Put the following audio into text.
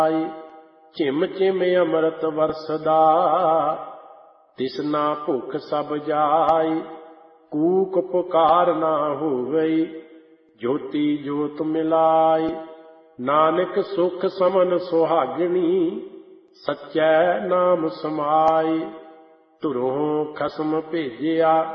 ਝਿਮ ਝਿਮ ਅੰਮ੍ਰਿਤ ਵਰਸਦਾ, ਤਿਸਨਾ ਭੁੱਖ ਸਭ ਜਾਈ। ਕੂਕ ਪੁਕਾਰ ਨਾ ਹੋਵਈ, ਜੋਤੀ ਜੋਤ ਮਿਲਾਈ। ਨਾਨਕ ਸੁਖ ਸਮਨ ਸੁਹਾਗਣੀ, ਸੱਚੈ ਨਾਮ ਸਮਾਈ। ਧੁਰੋਂ ਖਸਮ ਭੇਜਿਆ